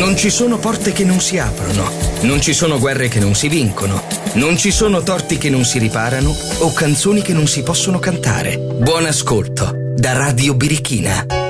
Non ci sono porte che non si aprono, non ci sono guerre che non si vincono, non ci sono torti che non si riparano o canzoni che non si possono cantare. Buon ascolto da Radio Birichina.